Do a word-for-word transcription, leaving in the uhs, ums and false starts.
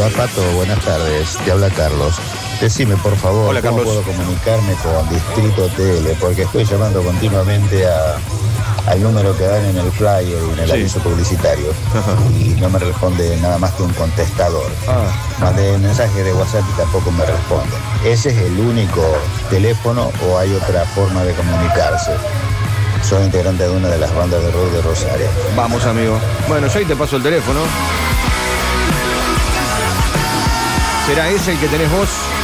Hola Pato, buenas tardes, te habla Carlos. Decime por favor, Hola, ¿cómo Carlos. puedo comunicarme con Distrito Tele? Porque estoy llamando continuamente a, al número que dan en el flyer y en el Sí. aviso publicitario. Ajá. Y no me responde nada más que un contestador. Ah. Mandé mensajes de WhatsApp y tampoco me responden. ¿Ese es el único teléfono o hay otra forma de comunicarse? Soy integrante de una de las bandas de rock de Rosario. Vamos, amigo. Bueno, yo ahí te paso el teléfono. ¿Será ese el que tenés vos?